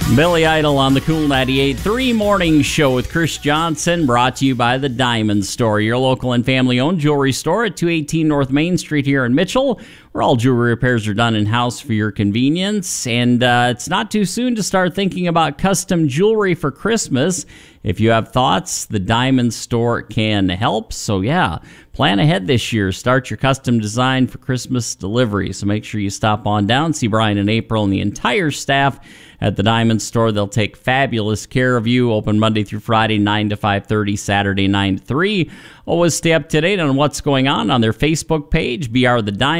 Billy Idol on the Cool 98.3 Morning Show with Chris Johnson, brought to you by the Diamond Store, your local and family-owned jewelry store at 218 North Main Street here in Mitchell, where all jewelry repairs are done in-house for your convenience. And it's not too soon to start thinking about custom jewelry for Christmas. If you have thoughts, the Diamond Store can help. So yeah, plan ahead this year. Start your custom design for Christmas delivery. So make sure you stop on down, see Brian and April and the entire staff at the Diamond Store. They'll take fabulous care of you. Open Monday through Friday, 9 to 5:30, Saturday, 9 to 3. Always stay up to date on what's going on their Facebook page, BR The Diamond.